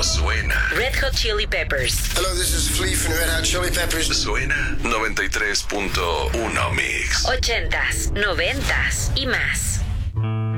suena. Red Hot Chili Peppers. Hello, this is Flea from the Red Hot Chili Peppers. Suena 93.1 Mix. 80s, 90s y más.